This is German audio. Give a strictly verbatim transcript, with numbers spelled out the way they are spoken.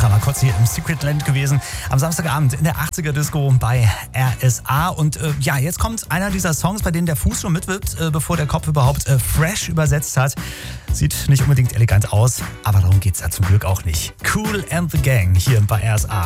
Tamakotzi im Secret Land gewesen. Am Samstagabend in der achtziger-Disco bei R S A. Und äh, ja, jetzt kommt einer dieser Songs, bei denen der Fuß schon mitwippt, äh, bevor der Kopf überhaupt äh, fresh übersetzt hat. Sieht nicht unbedingt elegant aus, aber darum geht's ja zum Glück auch nicht. Kool and the Gang hier bei R S A.